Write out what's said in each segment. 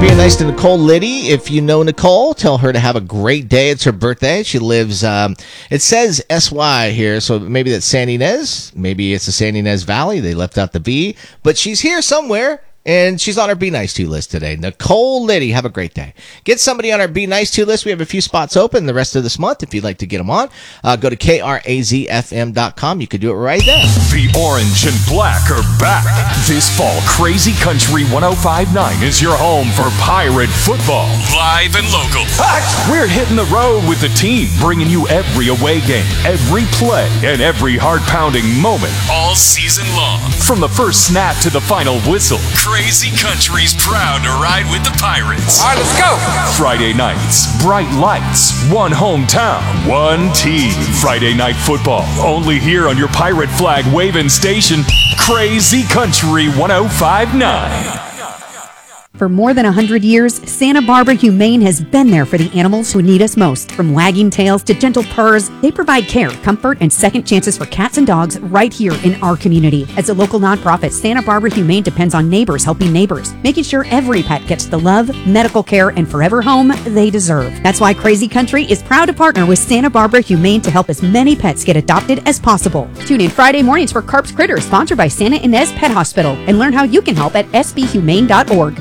being nice to Nicole Liddy. If you know Nicole, tell her to have a great day. It's her birthday. She lives, it says SY here, so maybe that's San Ynez. Maybe it's the San Ynez Valley. They left out the V. But she's here somewhere, and she's on our Be Nice To list today. Nicole Liddy, have a great day. Get somebody on our Be Nice To list. We have a few spots open the rest of this month if you'd like to get them on. Go to KRAZFM.com. You could do it right there. The orange and black are back. This fall, Crazy Country 105.9 is your home for Pirate football. Live and local. We're hitting the road with the team, bringing you every away game, every play, and every heart-pounding moment all season long. From the first snap to the final whistle, Crazy Country's proud to ride with the Pirates. All right, let's go. Friday nights, bright lights, one hometown, one team. Friday night football, only here on your Pirate flag waving station, Crazy Country 105.9. For more than 100 years, Santa Barbara Humane has been there for the animals who need us most. From wagging tails to gentle purrs, they provide care, comfort, and second chances for cats and dogs right here in our community. As a local nonprofit, Santa Barbara Humane depends on neighbors helping neighbors, making sure every pet gets the love, medical care, and forever home they deserve. That's why Crazy Country is proud to partner with Santa Barbara Humane to help as many pets get adopted as possible. Tune in Friday mornings for Carp's Critters, sponsored by Santa Ynez Pet Hospital, and learn how you can help at sbhumane.org.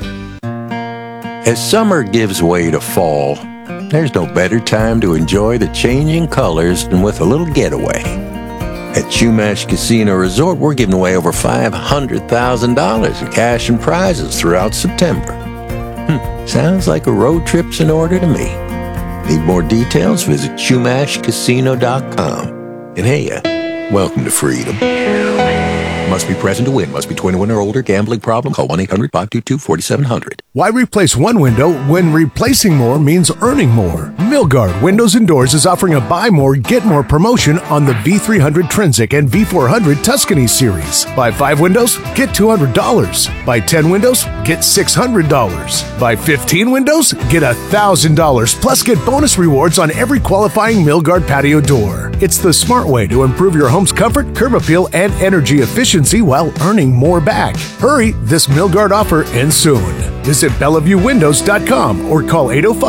As summer gives way to fall, there's no better time to enjoy the changing colors than with a little getaway. At Chumash Casino Resort, we're giving away over $500,000 in cash and prizes throughout September. Sounds like a road trip's in order to me. Need more details? Visit ChumashCasino.com. And hey, welcome to freedom. Must be present to win. Must be 21 or older. Gambling problem? Call 1-800-522-4700. Why replace one window when replacing more means earning more? Milgard Windows and Doors is offering a buy more, get more promotion on the V300 Trinsic and V400 Tuscany series. Buy 5 windows, get $200. Buy 10 windows, get $600. Buy 15 windows, get $1,000. Plus, get bonus rewards on every qualifying Milgard patio door. It's the smart way to improve your home's comfort, curb appeal, and energy efficiency while earning more back. Hurry, this Milgard offer ends soon. Visit BellevueWindows.com or call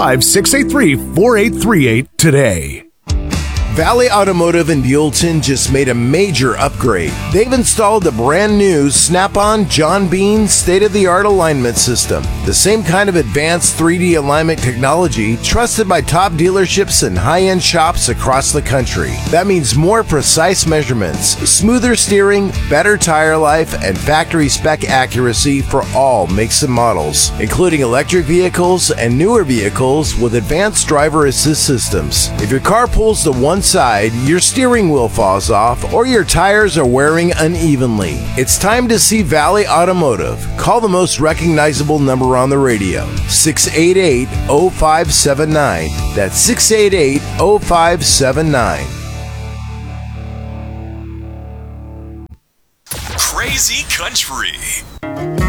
805-683-4838 today. Valley Automotive in Buellton just made a major upgrade. They've installed the brand new Snap-on John Bean state-of-the-art alignment system. The same kind of advanced 3D alignment technology trusted by top dealerships and high-end shops across the country. That means more precise measurements, smoother steering, better tire life, and factory spec accuracy for all makes and models, including electric vehicles and newer vehicles with advanced driver assist systems. If your car pulls to one side, your steering wheel falls off, or your tires are wearing unevenly, it's time to see Valley Automotive. Call the most recognizable number on the radio, 688-0579. That's 688-0579. Crazy Country.